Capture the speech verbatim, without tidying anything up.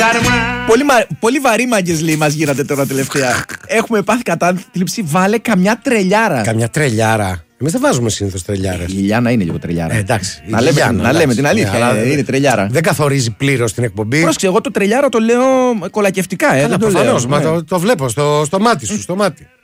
Πολύ, μα... Πολύ βαρύ μάγκες λέει μας γίνατε τώρα τελευταία. Έχουμε πάθει κατάθλιψη, βάλε καμιά τρελιάρα. Καμιά τρελιάρα. Εμείς δεν βάζουμε συνήθως τρελιάρες. Η Λιλιάνα είναι λίγο τρελιάρα. Ε, εντάξει. Να, λέμε, Λιλιάνα, να λέμε την αλήθεια. Ναι, αλλά ε, είναι τρελιάρα. Δεν καθορίζει πλήρως την εκπομπή. Πρόσεξε, εγώ το τρελιάρα το λέω κολακευτικά. Ε, Καλά, δεν το προφανώς, λέω. μα Ναι. το, το βλέπω στο, στο μάτι σου. Στο μάτι.